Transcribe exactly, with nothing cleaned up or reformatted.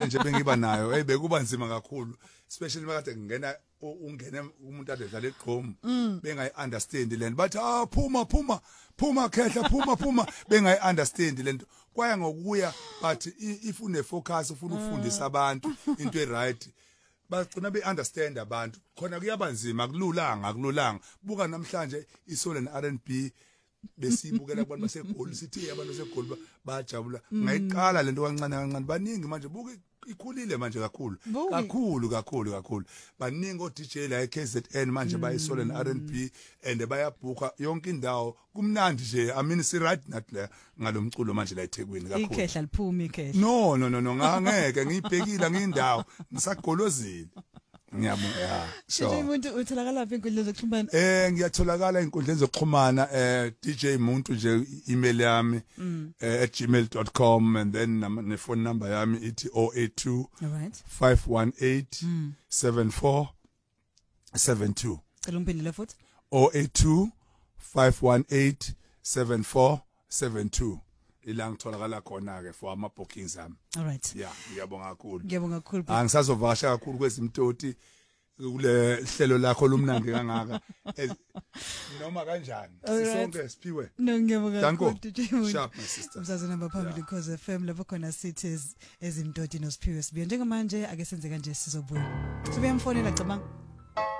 nje bengiba nayo hey bekuba nzima kakhulu especially makade ngingena ungene umuntu adedlala eqhomu bengayi understand lento bathi ah phuma phuma phuma khehla phuma phuma bengayi understand lento kwaya ngokuya but if une focus ufuna ukufundisa abantu into eright bagcina be understand abantu khona kuyabanzima kululanga akululanga buka namhlanje isole ne R and B besibukela kubantu basegoli sithi abantu basegoli bayajabula ngayiqala lento kancane kancane baningi manje buka ikhulile manje kakhulu kakhulu kakhulu kakhulu baningi o D J la K Z N manje bayisole ne R and B and bayabhuka yonke indawo kumnandi nje I mean si right not la ngalomculo manje la eThekwini kakhulu ikhehla liphuma ikhehla no no no no ngangeke ngiyibhekile ngindawo ngisagolozile ngiyabonga yeah so umuntu utholakala lapha inkundleni zokuxhumana eh ngiyatholakala inkundleni zokuxhumana eh D J Muntu nje email yami eh at gmail dot com and then ne phone number yami ithi zero eight two five one eight seven four seven two cela umphendule futhi zero eight two five one eight seven four seven two ila ngitholakala khona ke for ama bookings ami all right yeah ngiyabonga kakhulu ngiyabonga kakhulu angisazovakasha kakhulu kwezimtoti kule hlelo lakho lumnandi kangaka noma kanjani sisonke siphiwe no ngiyabonga kakhulu D J Sharp my sister umsazi namba phambili cause F M lapho khona sithi ezimtoti noSiphiwe sibuye njengamanje ake senze kanje sizobuya sibuye mfonela cabanga